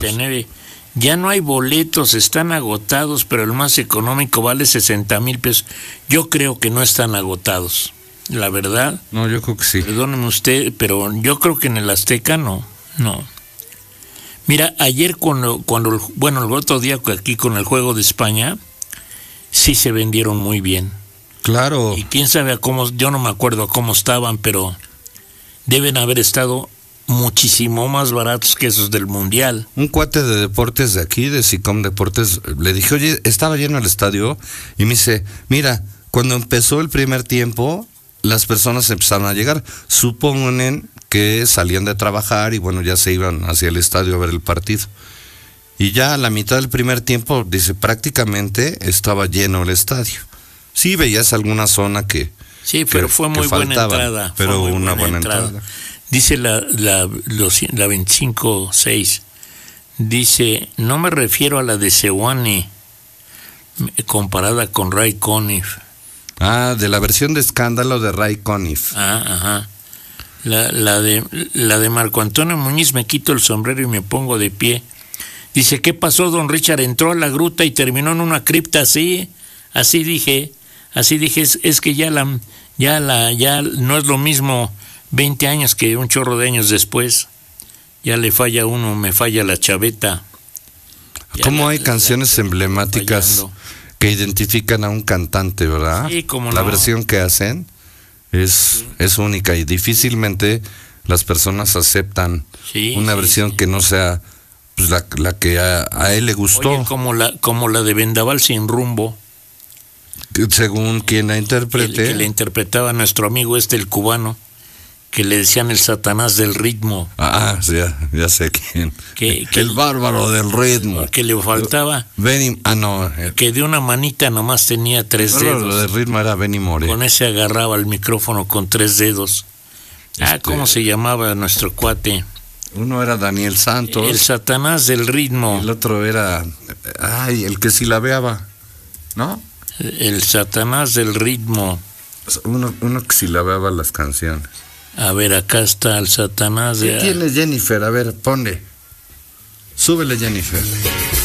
49. Ya no hay boletos, están agotados, pero el más económico vale 60,000 pesos. Yo creo que no están agotados, la verdad. No, yo creo que sí. Perdóneme usted, pero yo creo que en el Azteca no. Mira, ayer el otro día aquí con el Juego de España, sí se vendieron muy bien. Claro. Y quién sabe yo no me acuerdo cómo estaban, pero deben haber estado muchísimo más baratos que esos del Mundial. Un cuate de deportes de aquí, de SICOM Deportes, le dije, oye, estaba lleno el estadio, y me dice, mira, cuando empezó el primer tiempo, las personas empezaron a llegar, suponen que salían de trabajar y bueno, ya se iban hacia el estadio a ver el partido. Y ya a la mitad del primer tiempo, dice, prácticamente estaba lleno el estadio. Sí, veías alguna zona que sí, pero fue muy buena entrada. Pero una buena entrada. Dice la 25-6, dice, no me refiero a la de Seoane, comparada con Ray Conniff. Ah, de la versión de Escándalo de Ray Conniff. Ajá. La de Marco Antonio Muñiz, me quito el sombrero y me pongo de pie. Dice, ¿qué pasó, don Richard? Entró a la gruta y terminó en una cripta así dije, es que ya no es lo mismo 20 años que un chorro de años después. Ya le falla uno, me falla la chaveta. ¿Cómo hay canciones emblemáticas que identifican a un cantante, verdad? Sí, cómo no. La versión que hacen es única y difícilmente las personas aceptan una versión que no sea pues, la que a él le gustó. Oye, como la de Vendaval sin rumbo. Según quien la interprete. Que le interpretaba nuestro amigo el cubano, que le decían el Satanás del ritmo. Ah, sí, ya sé quién. El bárbaro del ritmo. Que le faltaba. Que de una manita nomás tenía 3 dedos. El bárbaro del ritmo era Benny Moré. Con ese agarraba el micrófono con 3 dedos. ¿Cómo se llamaba nuestro cuate? Uno era Daniel Santos. El Satanás del ritmo. El otro era, el que silabeaba, ¿no? El Satanás del ritmo. Uno que silabeaba las canciones. A ver, acá está el Satanás de... ¿Qué tiene Jennifer? A ver, ponle. Súbele, Jennifer.